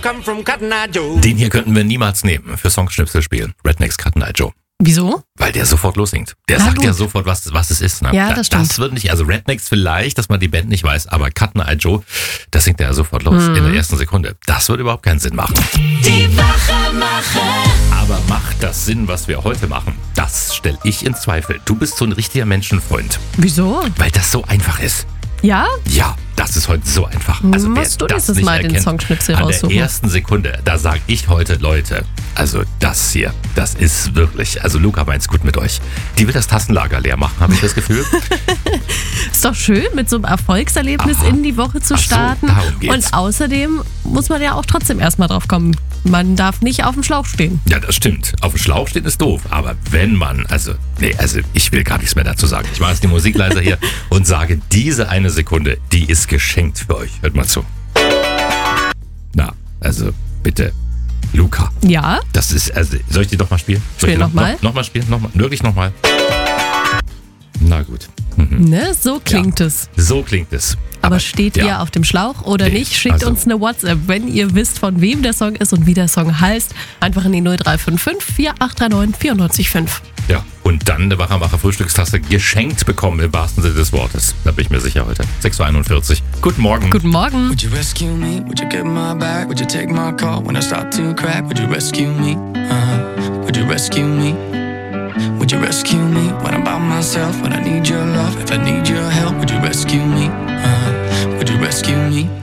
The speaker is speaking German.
Come from Cotton Eye Joe. Den hier könnten wir niemals nehmen für Songschnipsel spielen. Rednecks Cotton Eye Joe. Wieso? Weil der sofort lossingt. Der Na sagt gut. ja sofort, was es ist. Ne? Ja, das stimmt. Das wird nicht, also Rednecks vielleicht, dass man die Band nicht weiß, aber Cotton Eye Joe, das singt er ja sofort los in der ersten Sekunde. Das würde überhaupt keinen Sinn machen. Die Wachermacher. Aber macht das Sinn, was wir heute machen? Das stelle ich in Zweifel. Du bist so ein richtiger Menschenfreund, Wieso? weil das so einfach ist. Ja? Ja, das ist heute so einfach. Also Musst wer du das nächstes nicht Mal den erkennt, Songschnipsel an raussuchen. der ersten Sekunde, da sage ich heute, Leute, also das hier, das ist wirklich, also Luca meint's gut mit euch. Die will das Tassenlager leer machen, habe ich das Gefühl. Ist doch schön, mit so einem Erfolgserlebnis Aha. in die Woche zu Ach so, starten. darum geht's. Und außerdem muss man ja auch trotzdem erstmal drauf kommen. Man darf nicht auf dem Schlauch stehen. Ja, das stimmt. Auf dem Schlauch stehen ist doof. Aber wenn man, also ich will gar nichts mehr dazu sagen. Ich mache jetzt die Musik leiser hier und sage, diese eine Sekunde, die ist geschenkt für euch. Hört mal zu. Na, also bitte, Luca. Ja? Das ist, also, soll ich die nochmal spielen? Spiel nochmal. Nochmal spielen? Nochmal? Wirklich nochmal? Na gut. Ne? So klingt es. So klingt es. Aber steht ja. ihr auf dem Schlauch oder Nee, nicht? Schickt also- uns eine WhatsApp, wenn ihr wisst, von wem der Song ist und wie der Song heißt. Einfach in die 0355 4839 94,5. Ja, und dann eine Wachermacher Frühstückstasse geschenkt bekommen, im wahrsten Sinne des Wortes. Da bin ich mir sicher heute. 6.41 Uhr. Guten Morgen. Guten Morgen. Would you rescue me? Would you get my back? Would you take my call when I start to crack? Would you rescue me? Would you rescue me? Would you rescue me when I'm by myself? When I need your love, if I need your help, would you rescue me? Would you rescue me?